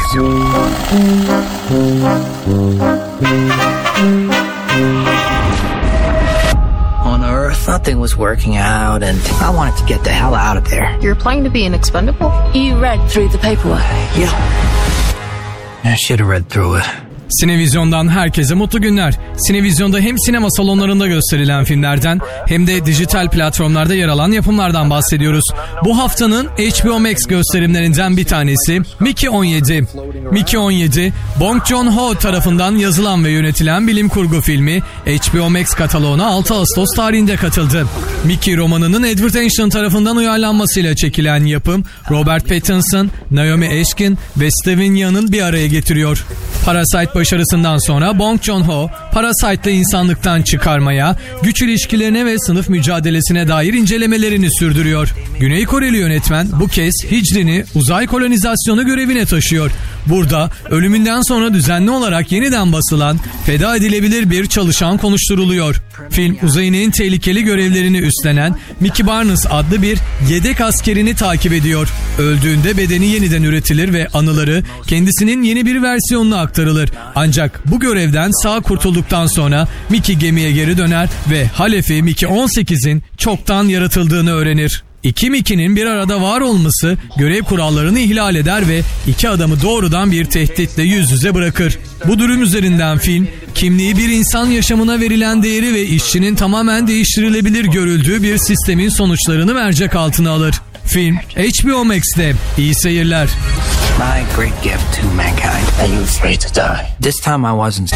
On Earth, nothing was working out, and I wanted to get the hell out of there. You're planning to be an expendable? You read through the paperwork? Yeah. I should have read through it. Sinevizyon'dan herkese mutlu günler. Sinevizyon'da hem sinema salonlarında gösterilen filmlerden hem de dijital platformlarda yer alan yapımlardan bahsediyoruz. Bu haftanın HBO Max gösterimlerinden bir tanesi Mickey 17. Mickey 17, Bong Joon-ho tarafından yazılan ve yönetilen bilim kurgu filmi HBO Max kataloğuna 6 Ağustos tarihinde katıldı. Mickey romanının Edward Ashton tarafından uyarlanmasıyla çekilen yapım, Robert Pattinson, Naomi Ashkin ve Steven Yeun'un bir araya getiriyor. Parasite başarısından sonra Bong Joon-ho, Parasite'la insanlıktan çıkarmaya, güç ilişkilerine ve sınıf mücadelesine dair incelemelerini sürdürüyor. Güney Koreli yönetmen bu kez hicrini uzay kolonizasyonu görevine taşıyor. Burada ölümünden sonra düzenli olarak yeniden basılan, feda edilebilir bir çalışan konuşturuluyor. Film uzayın en tehlikeli görevlerini üstlenen Mickey Barnes adlı bir yedek askerini takip ediyor. Öldüğünde bedeni yeniden üretilir ve anıları kendisinin yeni bir versiyonuna aktarılır. Ancak bu görevden sağ kurtulduktan sonra Mickey gemiye geri döner ve halefi Mickey 18'in çoktan yaratıldığını öğrenir. İki Mickey'nin bir arada var olması görev kurallarını ihlal eder ve iki adamı doğrudan bir tehditle yüz yüze bırakır. Bu durum üzerinden film, kimliği bir insan yaşamına verilen değeri ve işçinin tamamen değiştirilebilir görüldüğü bir sistemin sonuçlarını mercek altına alır. Film HBO Max'te. İyi seyirler. My great gift to mankind. Are you afraid to die? This time I wasn't.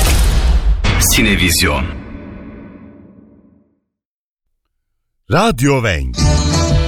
Sinevizyon. Radyo Wenk.